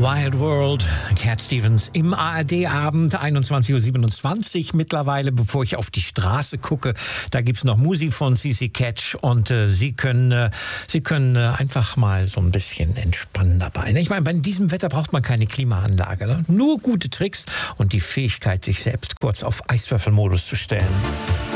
Wild World, Cat Stevens im ARD-Abend, 21:27 Uhr mittlerweile, bevor ich auf die Straße gucke. Da gibt's noch Musik von CC Catch und Sie können einfach mal so ein bisschen entspannen dabei. Ich meine, bei diesem Wetter braucht man keine Klimaanlage, ne? Nur gute Tricks und die Fähigkeit, sich selbst kurz auf Eiswürfelmodus zu stellen.